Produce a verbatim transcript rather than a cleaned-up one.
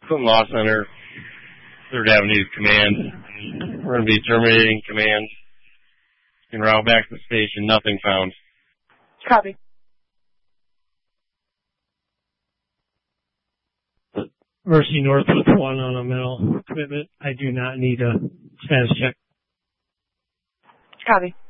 Clinton Law Center, third Avenue Command. We're going to be terminating command. En route back to the station, nothing found. Copy. Mercy Northwest one on a mental commitment. I do not need a status check. Copy.